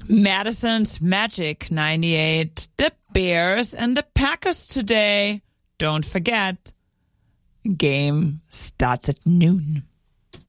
Madison's Magic 98. The Bears and the Packers today. Don't forget, game starts at noon.